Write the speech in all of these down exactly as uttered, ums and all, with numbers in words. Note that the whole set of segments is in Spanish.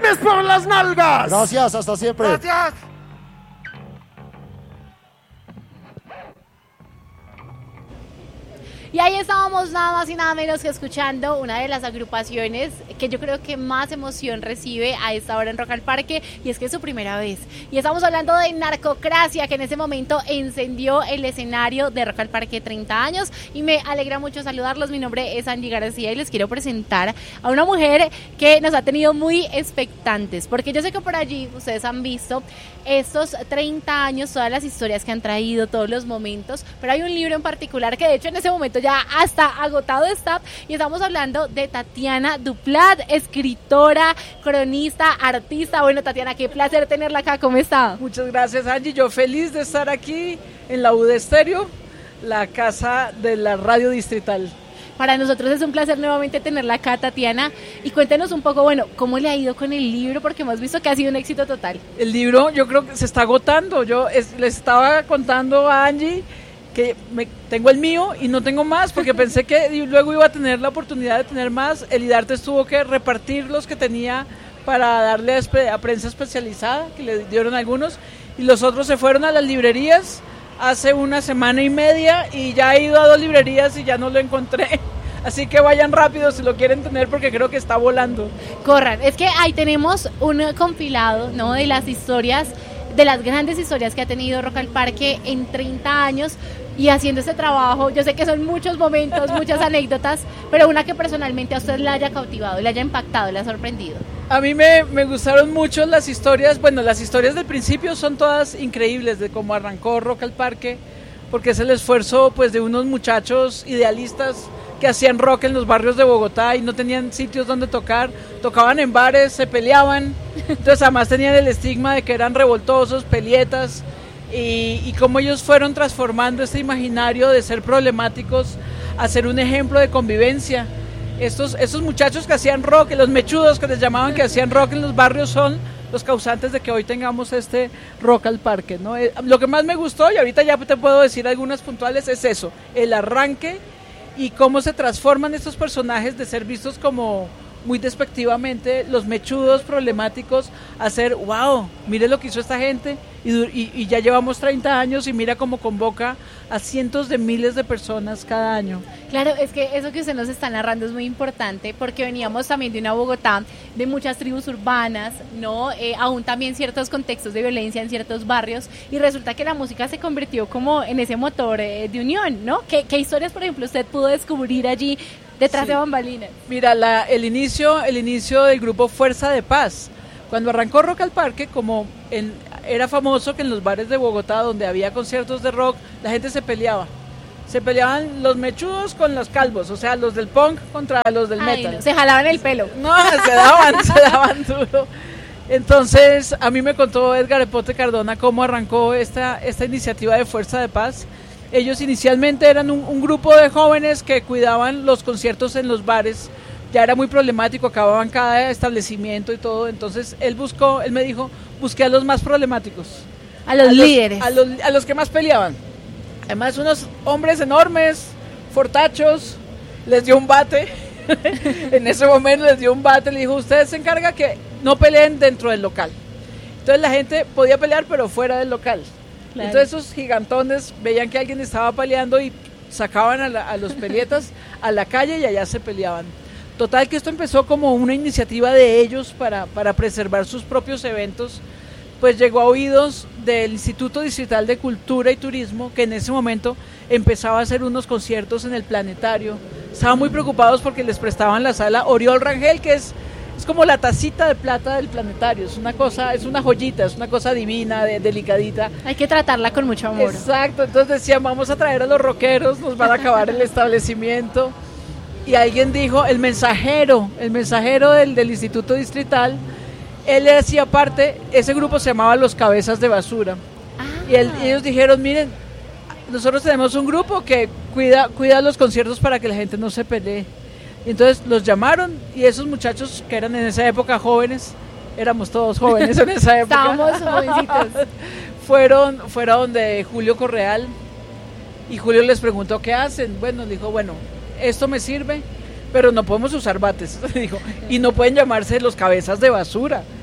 ¡Palmones por las nalgas! Gracias, hasta siempre. Gracias. Y ahí estábamos nada más y nada menos que escuchando una de las agrupaciones que yo creo que más emoción recibe a esta hora en Rock al Parque, y es que es su primera vez. Y estamos hablando de Narcocracia, que en ese momento encendió el escenario de Rock al Parque treinta años, y me alegra mucho saludarlos. Mi nombre es Angie García y les quiero presentar a una mujer que nos ha tenido muy expectantes, porque yo sé que por allí ustedes han visto estos treinta años, todas las historias que han traído, todos los momentos, pero hay un libro en particular que de hecho en ese momento ya hasta agotado está, y estamos hablando de Tatiana Duplat, escritora, cronista, artista. Bueno, Tatiana, qué placer tenerla acá, ¿cómo está? Muchas gracias, Angie, yo feliz de estar aquí en la U D Estéreo, la casa de la radio distrital. Para nosotros es un placer nuevamente tenerla acá, Tatiana, y cuéntenos un poco, bueno, ¿cómo le ha ido con el libro? Porque hemos visto que ha sido un éxito total. El libro yo creo que se está agotando, yo es, les estaba contando a Angie que me, tengo el mío y no tengo más, porque pensé que luego iba a tener la oportunidad de tener más. El IDARTES tuvo que repartir los que tenía para darle a, espe, a prensa especializada, que le dieron algunos, y los otros se fueron a las librerías hace una semana y media, y ya he ido a dos librerías y ya no lo encontré. Así que vayan rápido si lo quieren tener, porque creo que está volando. Corran, es que ahí tenemos un compilado, ¿no?, de las historias, de las grandes historias que ha tenido Rock al Parque en treinta años, y haciendo este trabajo, yo sé que son muchos momentos, muchas anécdotas, pero una que personalmente a usted le haya cautivado, le haya impactado, le ha sorprendido. A mí me, me gustaron mucho las historias, bueno, las historias del principio son todas increíbles, de cómo arrancó Rock al Parque, porque es el esfuerzo pues de unos muchachos idealistas que hacían rock en los barrios de Bogotá y no tenían sitios donde tocar, tocaban en bares, se peleaban, entonces además tenían el estigma de que eran revoltosos, pelietas, y, y cómo ellos fueron transformando este imaginario de ser problemáticos a ser un ejemplo de convivencia. Estos, estos muchachos que hacían rock, los mechudos que les llamaban, que hacían rock en los barrios, son los causantes de que hoy tengamos este Rock al Parque, ¿no? Eh, lo que más me gustó, y ahorita ya te puedo decir algunas puntuales, es eso, el arranque y cómo se transforman estos personajes de ser vistos como muy despectivamente, los mechudos problemáticos, a ser, wow, mire lo que hizo esta gente, y, y, y ya llevamos treinta años y mira cómo convoca a cientos de miles de personas cada año. Claro, es que eso que usted nos está narrando es muy importante, porque veníamos también de una Bogotá de muchas tribus urbanas, ¿no? Eh, aún también ciertos contextos de violencia en ciertos barrios, y resulta que la música se convirtió como en ese motor eh, de unión, ¿no? ¿Qué, qué historias, por ejemplo, usted pudo descubrir allí detrás sí. de bambalinas? Mira, la, el inicio el inicio del grupo Fuerza de Paz, cuando arrancó Rock al Parque, como en, era famoso que en los bares de Bogotá donde había conciertos de rock, la gente se peleaba. Se peleaban los mechudos con los calvos, o sea, los del punk contra los del Ay, metal. No, se jalaban el pelo. No, se daban, se daban duro. Entonces, a mí me contó Edgar Epote Cardona cómo arrancó esta, esta iniciativa de Fuerza de Paz. Ellos inicialmente eran un, un grupo de jóvenes que cuidaban los conciertos en los bares. Ya era muy problemático, acababan cada establecimiento y todo. Entonces él buscó, él me dijo, busqué a los más problemáticos. A los, a los líderes. A los, a los que más peleaban. Además, unos hombres enormes, fortachos, les dio un bate. En ese momento les dio un bate, le dijo, usted se encarga que no peleen dentro del local. Entonces la gente podía pelear, pero fuera del local. Claro. Entonces esos gigantones veían que alguien estaba peleando y sacaban a, la, a los pelietas a la calle y allá se peleaban. Total que esto empezó como una iniciativa de ellos para, para preservar sus propios eventos, pues llegó a oídos del Instituto Distrital de Cultura y Turismo, que en ese momento empezaba a hacer unos conciertos en el Planetario. Estaban muy preocupados porque les prestaban la sala Oriol Rangel, que es Es como la tacita de plata del Planetario, es una cosa, es una joyita, es una cosa divina, de, delicadita. Hay que tratarla con mucho amor. Exacto, entonces decían, vamos a traer a los rockeros, nos van a acabar el establecimiento. Y alguien dijo, el mensajero, el mensajero del, del Instituto Distrital, él hacía parte, ese grupo se llamaba Los Cabezas de Basura. Ah. Y, él, y ellos dijeron, miren, nosotros tenemos un grupo que cuida, cuida los conciertos para que la gente no se pelee. Entonces los llamaron y esos muchachos que eran en esa época jóvenes, éramos todos jóvenes en esa época. Estábamos jovencitos. fueron, fueron donde Julio Correal y Julio les preguntó qué hacen. Bueno, dijo, bueno, esto me sirve, pero no podemos usar bates, dijo, y no pueden llamarse Los Cabezas de Basura.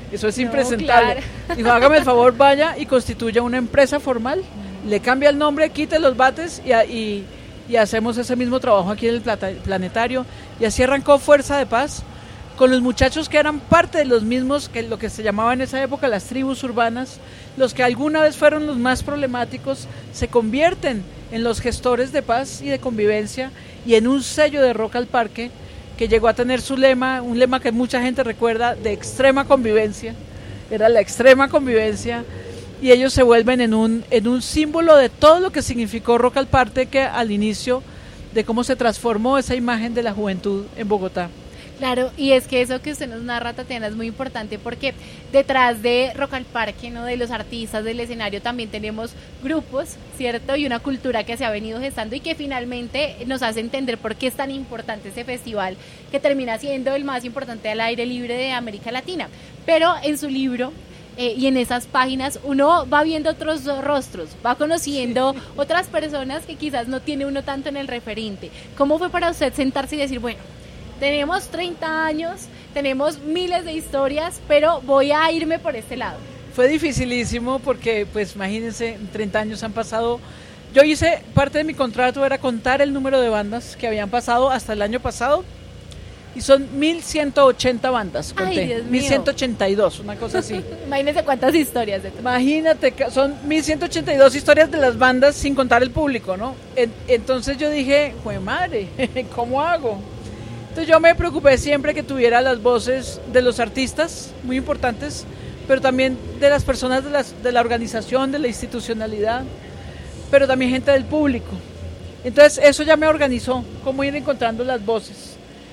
eso es No, impresentable. claro. Dijo, hágame el favor, vaya y constituya una empresa formal, le cambia el nombre, quite los bates y, y, y hacemos ese mismo trabajo aquí en el plata, planetario. Y así arrancó Fuerza de Paz, con los muchachos que eran parte de los mismos, que lo que se llamaba en esa época las tribus urbanas, los que alguna vez fueron los más problemáticos, se convierten en los gestores de paz y de convivencia y en un sello de Rock al Parque que llegó a tener su lema, un lema que mucha gente recuerda, de extrema convivencia, era la extrema convivencia, y ellos se vuelven en un, en un símbolo de todo lo que significó Rock al Parque, que al inicio de cómo se transformó esa imagen de la juventud en Bogotá. Claro, y es que eso que usted nos narra, Tatiana, es muy importante porque detrás de Rock al Parque, ¿no?, de los artistas del escenario, también tenemos grupos, ¿cierto? Y una cultura que se ha venido gestando y que finalmente nos hace entender por qué es tan importante ese festival, que termina siendo el más importante al aire libre de América Latina. Pero en su libro eh, y en esas páginas uno va viendo otros rostros, va conociendo sí. otras personas que quizás no tiene uno tanto en el referente. ¿Cómo fue para usted sentarse y decir, bueno, tenemos treinta años, tenemos miles de historias, pero voy a irme por este lado? Fue dificilísimo porque, pues imagínense, treinta años han pasado. Yo hice, parte de mi contrato era contar el número de bandas que habían pasado hasta el año pasado, y son mil ciento ochenta bandas, conté. Ay, Dios mío. mil ciento ochenta y dos, una cosa así. Imagínense cuántas historias. De Imagínate, son mil ciento ochenta y dos historias de las bandas sin contar el público, ¿no? Entonces yo dije, jue madre, ¿cómo hago? Entonces yo me preocupé siempre que tuviera las voces de los artistas, muy importantes, pero también de las personas de, las, de la organización, de la institucionalidad, pero también gente del público. Entonces eso ya me organizó, cómo ir encontrando las voces.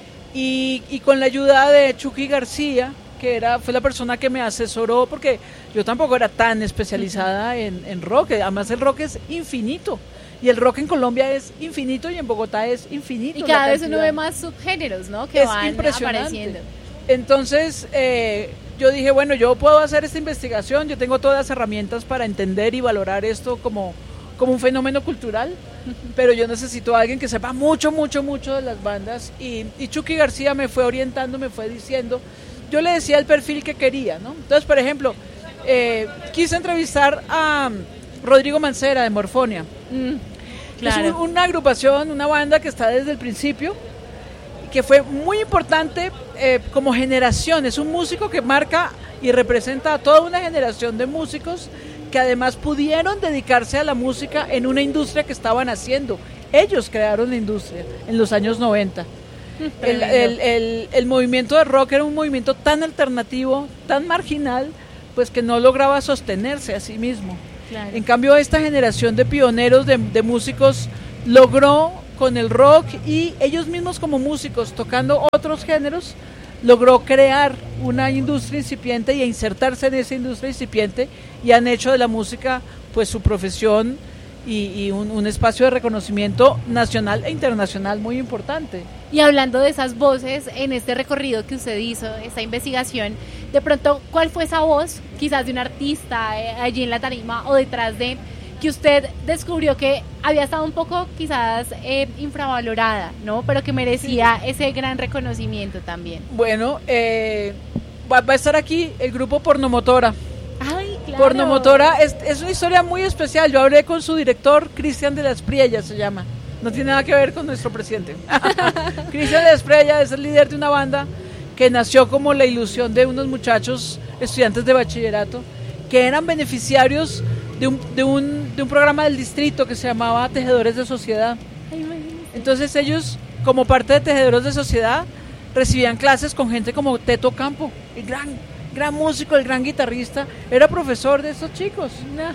Y, y con la ayuda de Chucky García, que era, fue la persona que me asesoró, porque yo tampoco era tan especializada en, en rock, además el rock es infinito. Y el rock en Colombia es infinito y en Bogotá es infinito. Y cada vez uno ve más subgéneros, ¿no?, que es van impresionante. apareciendo. Entonces, eh, yo dije, bueno, yo puedo hacer esta investigación, yo tengo todas las herramientas para entender y valorar esto como, como un fenómeno cultural, pero yo necesito a alguien que sepa mucho, mucho, mucho de las bandas. Y, y Chucky García me fue orientando, me fue diciendo, yo le decía el perfil que quería, ¿no? Entonces, por ejemplo, eh, quise entrevistar a Rodrigo Mancera de Morfonia. Mm. Claro. Es un, una agrupación, una banda que está desde el principio, que fue muy importante eh, como generación. Es un músico que marca y representa a toda una generación de músicos que además pudieron dedicarse a la música en una industria que estaban haciendo. Ellos crearon la industria en los años noventa. El, el, el, el movimiento de rock era un movimiento tan alternativo, tan marginal, pues que no lograba sostenerse a sí mismo. Claro. En cambio, esta generación de pioneros de, de músicos logró con el rock, y ellos mismos como músicos tocando otros géneros, logró crear una industria incipiente y a insertarse en esa industria incipiente, y han hecho de la música pues su profesión y, y un, un espacio de reconocimiento nacional e internacional muy importante. Y hablando de esas voces, en este recorrido que usted hizo, esta investigación, de pronto, ¿cuál fue esa voz, quizás de un artista eh, allí en la tarima o detrás de, que usted descubrió que había estado un poco quizás eh, infravalorada, ¿no?, pero que merecía sí. ese gran reconocimiento también? Bueno, eh, va, va a estar aquí el grupo Pornomotora. Ay, claro. Pornomotora es, es una historia muy especial. Yo hablé con su director, Cristian de la Espriella se llama. No tiene nada que ver con nuestro presidente. Cristian de la Espriella es el líder de una banda que nació como la ilusión de unos muchachos estudiantes de bachillerato que eran beneficiarios de un, de un, de un programa del distrito que se llamaba Tejedores de Sociedad. Entonces ellos, como parte de Tejedores de Sociedad, recibían clases con gente como Teto Campo, el gran, gran músico, el gran guitarrista, era profesor de estos chicos.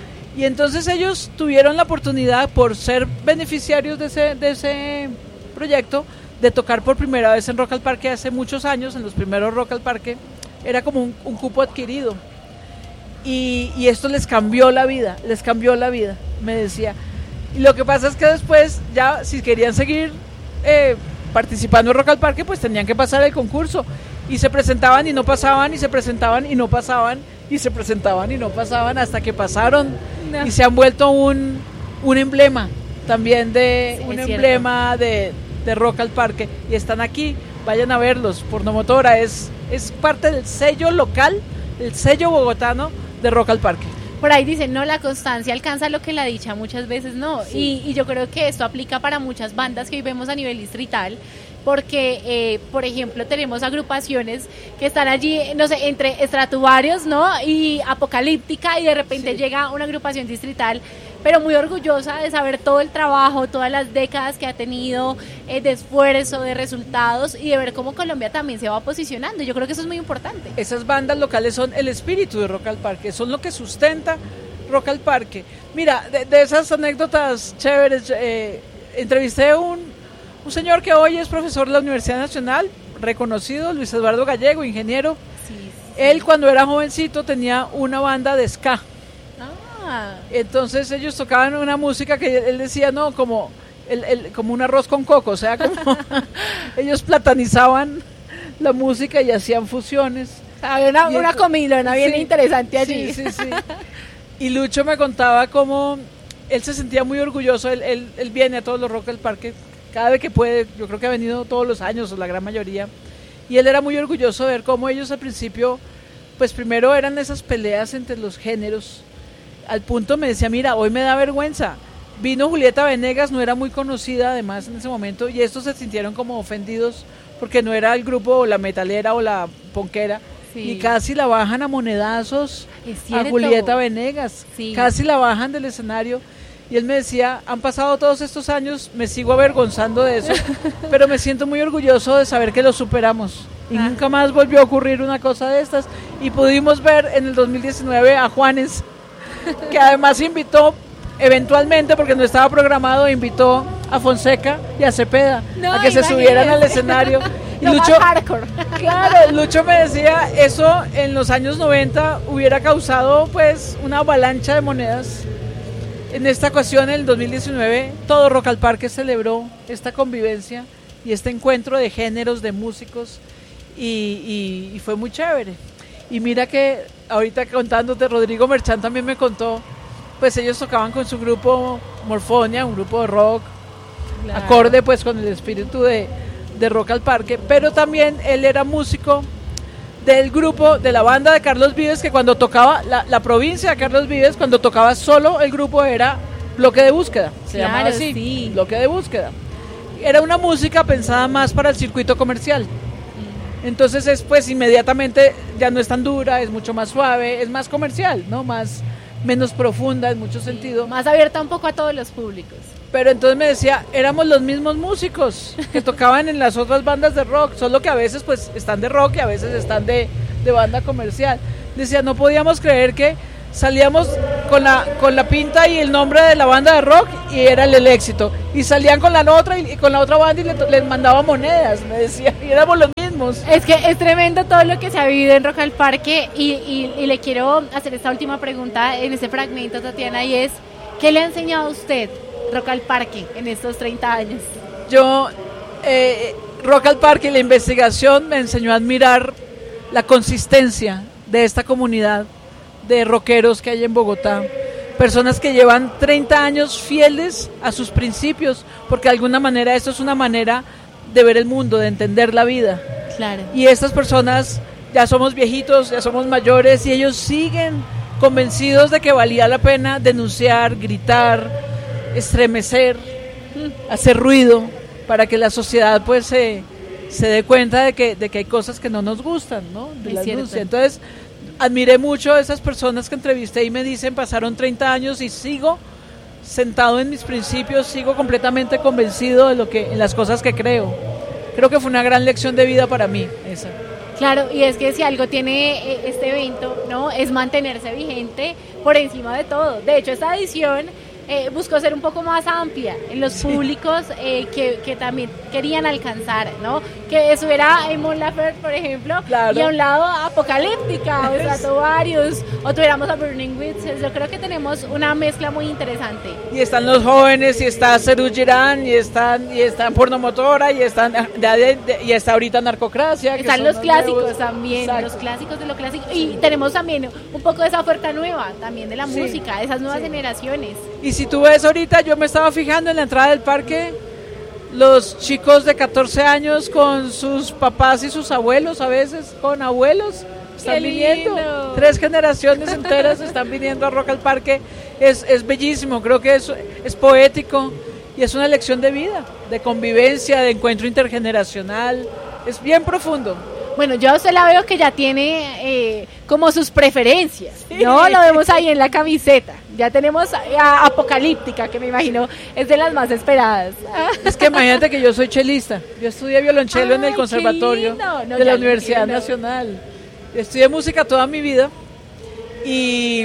Y entonces ellos tuvieron la oportunidad, por ser beneficiarios de ese, de ese proyecto, de tocar por primera vez en Rock al Parque hace muchos años. En los primeros Rock al Parque era como un, un cupo adquirido, y, y esto les cambió la vida, les cambió la vida, me decía. Y lo que pasa es que después, ya si querían seguir eh, participando en Rock al Parque, pues tenían que pasar el concurso, y se presentaban y no pasaban, y se presentaban y no pasaban, y se presentaban y no pasaban, hasta que pasaron. No. Y se han vuelto un, un emblema también de sí, un emblema de, de Rock al Parque, y están aquí, vayan a verlos. Pornomotora es, es parte del sello local el sello bogotano de Rock al Parque. Por ahí dicen, no, la constancia alcanza lo que la dicha muchas veces no. Sí. Y, y yo creo que esto aplica para muchas bandas que hoy vemos a nivel distrital, porque, eh, por ejemplo, tenemos agrupaciones que están allí, no sé, entre Estratovarius, ¿no? Y Apocalíptica, y de repente sí. llega una agrupación distrital, pero muy orgullosa de saber todo el trabajo, todas las décadas que ha tenido, eh, de esfuerzo, de resultados, y de ver cómo Colombia también se va posicionando. Yo creo que eso es muy importante. Esas bandas locales son el espíritu de Rock al Parque, son lo que sustenta Rock al Parque. Mira, de, de esas anécdotas chéveres, eh, entrevisté a un, un señor que hoy es profesor de la Universidad Nacional, reconocido, Luis Eduardo Gallego, ingeniero. Sí, sí, sí. Él cuando era jovencito tenía una banda de ska. Entonces ellos tocaban una música que él decía, no, como, el, el, como un arroz con coco, o sea, como ellos platanizaban la música y hacían fusiones. Había una, una comilona bien sí, interesante allí. Sí, sí, sí. Y Lucho me contaba cómo él se sentía muy orgulloso, él, él, él viene a todos los Rock al Parque, cada vez que puede, yo creo que ha venido todos los años, o la gran mayoría, y él era muy orgulloso de ver cómo ellos al principio, pues primero eran esas peleas entre los géneros. Al punto me decía, mira, hoy me da vergüenza. Vino Julieta Venegas, no era muy conocida además en ese momento, y estos se sintieron como ofendidos porque no era el grupo o la metalera o la ponquera, sí. y casi la bajan a monedazos a Julieta Venegas, sí. casi la bajan del escenario. Y él me decía, han pasado todos estos años, me sigo avergonzando de eso, pero me siento muy orgulloso de saber que lo superamos. Y ah. nunca más volvió a ocurrir una cosa de estas. Y pudimos ver en el dos mil diecinueve a Juanes, que además invitó eventualmente, porque no estaba programado, invitó a Fonseca y a Cepeda no, a que se subieran al escenario. Y Lucho, claro, Lucho me decía, eso en los años noventa hubiera causado pues una avalancha de monedas. En esta ocasión, en el dos mil diecinueve, todo Rock al Parque celebró esta convivencia y este encuentro de géneros, de músicos, y, y, y fue muy chévere. Y mira que ahorita contándote, Rodrigo Merchán también me contó, pues ellos tocaban con su grupo Morfonia, un grupo de rock, claro. acorde pues con el espíritu de, de Rock al Parque, pero también él era músico del grupo, de la banda de Carlos Vives, que cuando tocaba, la, la provincia de Carlos Vives, cuando tocaba solo el grupo era Bloque de Búsqueda, se claro, llamaba así, sí. Bloque de Búsqueda. Era una música pensada más para el circuito comercial. Entonces es pues inmediatamente ya no es tan dura, es mucho más suave, es más comercial, ¿no? Más, menos profunda en mucho sentido. Más abierta un poco a todos los públicos. Pero entonces me decía, éramos los mismos músicos que tocaban en las otras bandas de rock, solo que a veces pues están de rock y a veces están de, de banda comercial. Decía, no podíamos creer que salíamos con la con la pinta y el nombre de la banda de rock y era el, el éxito. Y salían con la otra y, y con la otra banda y les, les mandaba monedas, me decía, y éramos los mismos. Es que es tremendo todo lo que se ha vivido en Rock al Parque y, y, y le quiero hacer esta última pregunta en este fragmento, Tatiana, y es, ¿qué le ha enseñado a usted Rock al Parque en estos treinta años? Yo, eh, Rock al Parque, la investigación me enseñó a admirar la consistencia de esta comunidad de rockeros que hay en Bogotá, personas que llevan treinta años fieles a sus principios, porque de alguna manera esto es una manera de ver el mundo, de entender la vida. Claro. Y estas personas ya somos viejitos, ya somos mayores y ellos siguen convencidos de que valía la pena denunciar, gritar, estremecer, hacer ruido para que la sociedad pues se, se dé cuenta de que, de que hay cosas que no nos gustan, ¿no? De la denuncia. Entonces admiré mucho a esas personas que entrevisté y me dicen, pasaron treinta años y sigo sentado en mis principios, sigo completamente convencido de lo que, en las cosas que creo. Creo que fue una gran lección de vida para mí esa. Claro, y es que si algo tiene este evento, ¿no?, es mantenerse vigente por encima de todo. De hecho, esta edición eh, buscó ser un poco más amplia en los sí. públicos eh, que, que también querían alcanzar, ¿no? Que estuviera Mon Laferte, por ejemplo, claro. y a un lado Apocalíptica, o Estratovarius, o tuviéramos a Burning Witches. Yo creo que tenemos una mezcla muy interesante. Y están los jóvenes, y está Serú Girán, y están, y están Pornomotora, y están de, de, de, y está ahorita Narcocracia. Están los, los clásicos nuevos. También, Exacto. los clásicos de lo clásico. Y tenemos también un poco de esa oferta nueva, también de la sí. música, de esas nuevas sí. generaciones. Y si tú ves ahorita, yo me estaba fijando en la entrada del parque, los chicos de catorce años con sus papás y sus abuelos, a veces con abuelos, están ¡Qué viniendo. lindo! Tres generaciones enteras están viniendo a Rock al Parque. Es, es bellísimo, creo que es, es poético y es una lección de vida, de convivencia, de encuentro intergeneracional. Es bien profundo. Bueno, yo a usted la veo que ya tiene eh, como sus preferencias, Sí. ¿no? Lo vemos ahí en la camiseta. Ya tenemos a Apocalíptica, que me imagino es de las más esperadas. Es que imagínate que yo soy chelista. Yo estudié violonchelo en Ay, el qué Conservatorio lindo. No, de ya la lo Universidad entiendo. Nacional. Estudié música toda mi vida y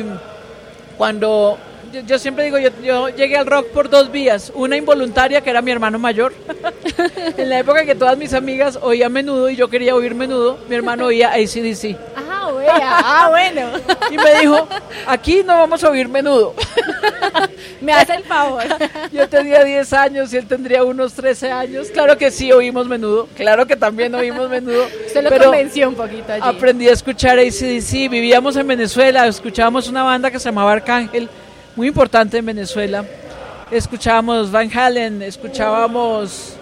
cuando yo, yo siempre digo, yo, yo llegué al rock por dos vías. Una involuntaria, que era mi hermano mayor. En la época que todas mis amigas oían Menudo y yo quería oír Menudo, mi hermano oía A C D C. Ah, bueno. Ah, bueno. Y me dijo, aquí no vamos a oír Menudo. Me hace el favor. Yo tenía diez años y él tendría unos trece años. Claro que sí oímos Menudo, claro que también oímos Menudo. Usted lo pero convenció un poquito allí. aprendí a escuchar A C D C. Vivíamos en Venezuela, escuchábamos una banda que se llamaba Arcángel, muy importante en Venezuela. Escuchábamos Van Halen, escuchábamos,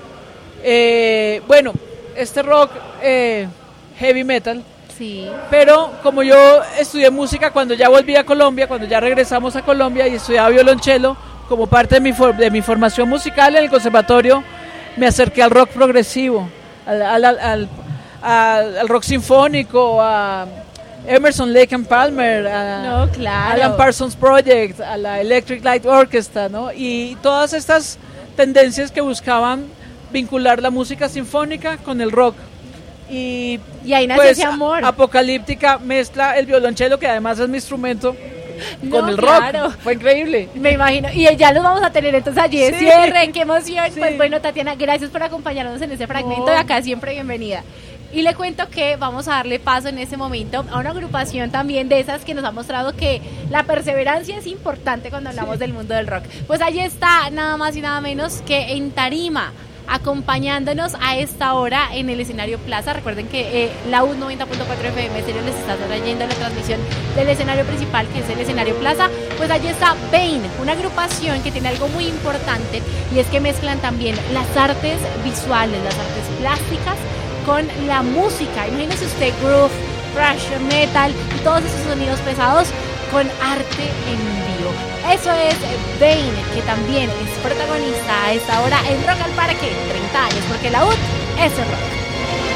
eh, bueno, este rock eh, heavy metal. Sí. Pero como yo estudié música cuando ya volví a Colombia, cuando ya regresamos a Colombia y estudiaba violonchelo, como parte de mi, for- de mi formación musical en el conservatorio, me acerqué al rock progresivo, al, al, al, al, al- al rock sinfónico, a Emerson, Lake and Palmer, a No, claro. Alan Parsons Project, a la Electric Light Orchestra, ¿no? Y todas estas tendencias que buscaban vincular la música sinfónica con el rock. Y, Y ahí nació pues, ese amor. Apocalíptica mezcla el violonchelo, que además es mi instrumento, No, con el rock. claro. Fue increíble. Me imagino, y ya los vamos a tener entonces allí de Sí. cierre, qué emoción. Sí. Pues bueno, Tatiana, gracias por acompañarnos en este fragmento No. de acá, siempre bienvenida. Y le cuento que vamos a darle paso en este momento a una agrupación también de esas que nos ha mostrado que la perseverancia es importante cuando hablamos del mundo del rock. Pues allí está nada más y nada menos que en tarima, acompañándonos a esta hora en el escenario Plaza. Recuerden que eh, la U noventa punto cuatro F M Stereo les está trayendo la transmisión del escenario principal, que es el escenario Plaza. Pues allí está Bane, una agrupación que tiene algo muy importante, y es que mezclan también las artes visuales, las artes plásticas con la música. Imagínese usted groove, thrash metal y todos esos sonidos pesados con arte en vivo. Eso es Bane, que también es protagonista a esta hora en Rock al Parque, treinta años, porque la U T es el rock.